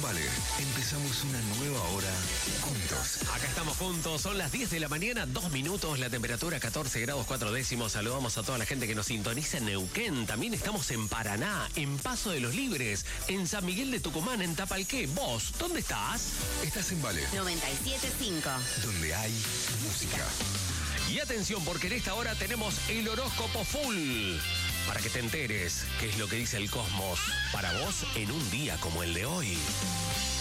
Vale. Empezamos una nueva hora juntos. Acá estamos juntos, son las 10 de la mañana, 2 minutos, la temperatura 14 grados 4 décimos. Saludamos a toda la gente que nos sintoniza en Neuquén. También estamos en Paraná, en Paso de los Libres, en San Miguel de Tucumán, en Tapalqué. ¿Vos dónde estás? Estás en Vale. 97.5. Donde hay música. Y atención, porque en esta hora tenemos el horóscopo full. Para que te enteres qué es lo que dice el cosmos para vos en un día como el de hoy.